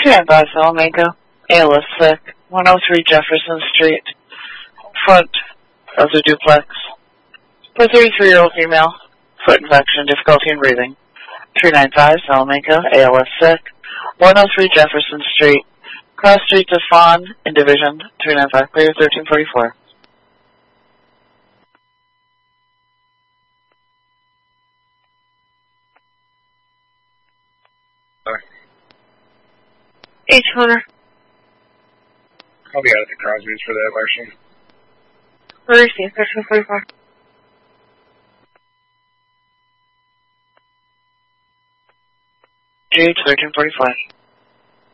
295 Salamanca, ALS sick, 103 Jefferson Street, front of the duplex. For 33-year-old female, foot infection, difficulty in breathing. 395 Salamanca, ALS sick, 103 Jefferson Street, cross street to Fawn in Division. 395 clear, 1344. H-Hunter. I'll be out at the Crosby's for that, Marcy. Receive 1344. GH 1345.